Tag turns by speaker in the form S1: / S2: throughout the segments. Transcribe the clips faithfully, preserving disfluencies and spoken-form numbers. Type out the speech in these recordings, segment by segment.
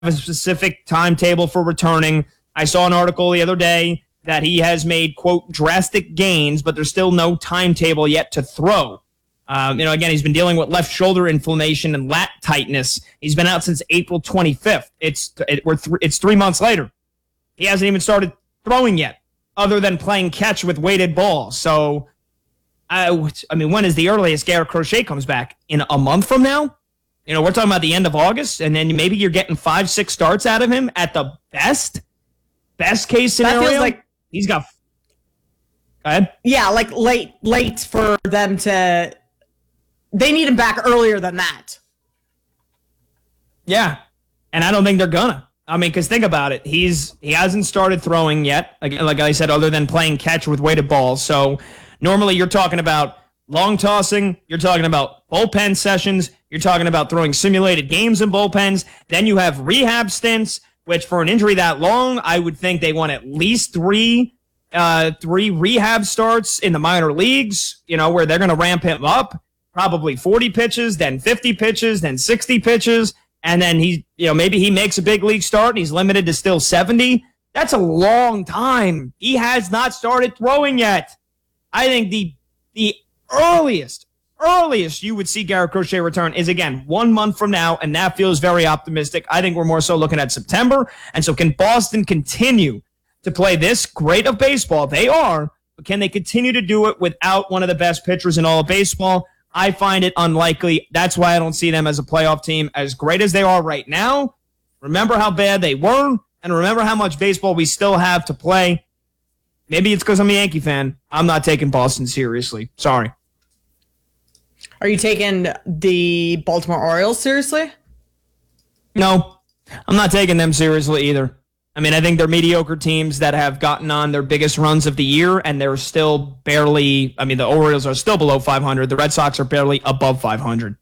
S1: a specific timetable for returning. I saw an article the other day that he has made, quote, drastic gains, but there's still no timetable yet to throw. Um, you know, again, he's been dealing with left shoulder inflammation and lat tightness. He's been out since April twenty-fifth. It's it, we're th- it's three months later. He hasn't even started throwing yet, other than playing catch with weighted balls. So, I, I mean, when is the earliest Garrett Crochet comes back? In a month from now? You know, we're talking about the end of August, and then maybe you're getting five, six starts out of him at the best, best case scenario.
S2: That feels like
S1: he's got. Go ahead.
S2: Yeah, like late, late for them to. They need him back earlier than that.
S1: Yeah, and I don't think they're gonna. I mean, because think about it. He's he hasn't started throwing yet, like, like I said, other than playing catch with weighted balls. So normally you're talking about long tossing. You're talking about bullpen sessions. You're talking about throwing simulated games in bullpens. Then you have rehab stints, which for an injury that long, I would think they want at least three, uh, three rehab starts in the minor leagues, you know, where they're going to ramp him up. Probably forty pitches, then fifty pitches, then sixty pitches. And then he, you know, maybe he makes a big league start and he's limited to still seventy. That's a long time. He has not started throwing yet. I think the the earliest, earliest you would see Garrett Crochet return is, again, one month from now, and that feels very optimistic. I think we're more so looking at September. And so can Boston continue to play this great of baseball? They are, but can they continue to do it without one of the best pitchers in all of baseball? I find it unlikely. That's why I don't see them as a playoff team. As great as they are right now, remember how bad they were, and remember how much baseball we still have to play. Maybe it's because I'm a Yankee fan. I'm not taking Boston seriously. Sorry.
S2: Are you taking the Baltimore Orioles seriously?
S1: No, I'm not taking them seriously either. I mean, I think they're mediocre teams that have gotten on their biggest runs of the year, and they're still barely, I mean, the Orioles are still below five hundred. The Red Sox are barely above five hundred.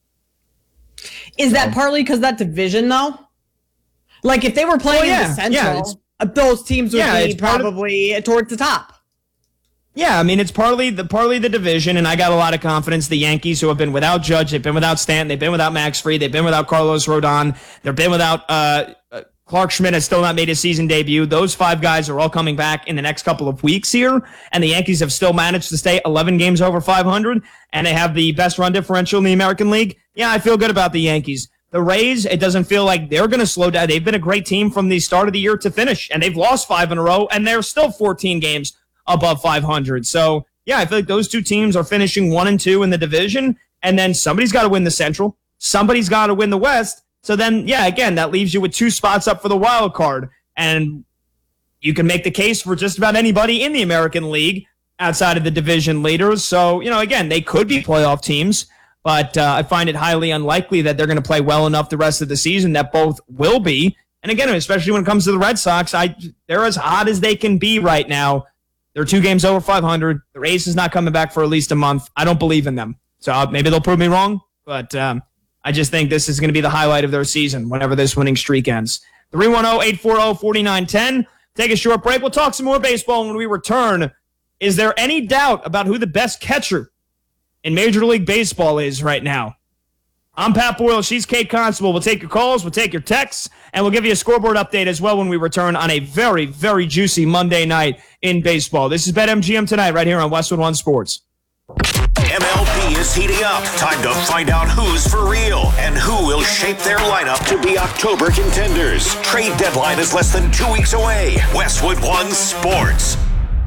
S2: Is so. that partly because that division, though? Like, if they were playing well, yeah, in the Central, yeah, those teams would yeah, be probably of, towards the top.
S1: Yeah, I mean, it's partly the partly the division, and I got a lot of confidence. The Yankees, who have been without Judge, they've been without Stanton, they've been without Max Fried, they've been without Carlos Rodon, they've been without uh, Clark Schmidt has still not made his season debut. Those five guys are all coming back in the next couple of weeks here, and the Yankees have still managed to stay eleven games over five hundred, and they have the best run differential in the American League. Yeah, I feel good about the Yankees. The Rays, it doesn't feel like they're going to slow down. They've been a great team from the start of the year to finish, and they've lost five in a row, and they're still fourteen games above five hundred. So, yeah, I feel like those two teams are finishing one and two in the division, and then somebody's got to win the Central. Somebody's got to win the West. So then, yeah, again, that leaves you with two spots up for the wild card. And you can make the case for just about anybody in the American League outside of the division leaders. So, you know, again, they could be playoff teams, but uh, I find it highly unlikely that they're going to play well enough the rest of the season that both will be. And again, especially when it comes to the Red Sox, I they're as hot as they can be right now. They're two games over five hundred. The Rays is not coming back for at least a month. I don't believe in them. So uh, maybe they'll prove me wrong, but um, I just think this is going to be the highlight of their season whenever this winning streak ends. three one zero, eight four zero, four nine one zero. Take a short break. We'll talk some more baseball when we return. Is there any doubt about who the best catcher in Major League Baseball is right now? I'm Pat Boyle. She's Kate Constable. We'll take your calls. We'll take your texts. And we'll give you a scoreboard update as well when we return on a very, very juicy Monday night in baseball. This is BetMGM tonight right here on Westwood One Sports.
S3: M L B is heating up. Time to find out who's for real and who will shape their lineup to be October contenders. Trade deadline is less than two weeks away. Westwood One Sports.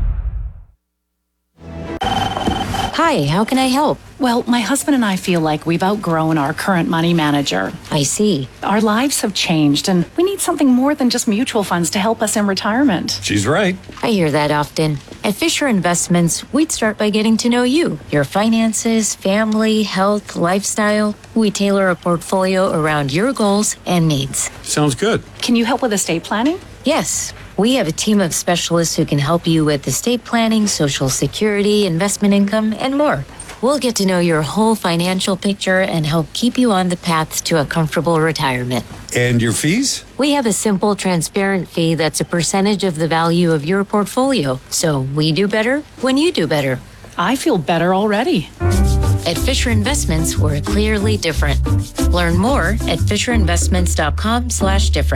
S4: Hi, how can I help?
S5: Well, my husband and I feel like we've outgrown our current money manager.
S4: I see.
S5: Our lives have changed, and we need something more than just mutual funds to help us in retirement.
S6: She's right.
S4: I hear that often. At Fisher Investments, we'd start by getting to know you, your finances, family, health, lifestyle. We tailor a portfolio around your goals and needs.
S6: Sounds good.
S5: Can you help with estate planning?
S4: Yes. We have a team of specialists who can help you with estate planning, Social Security, investment income, and more. We'll get to know your whole financial picture and help keep you on the path to a comfortable retirement.
S6: And your fees?
S4: We have a simple, transparent fee that's a percentage of the value of your portfolio. So we do better when you do better.
S5: I feel better already.
S4: At Fisher Investments, we're clearly different. Learn more at fisher investments dot com slash different.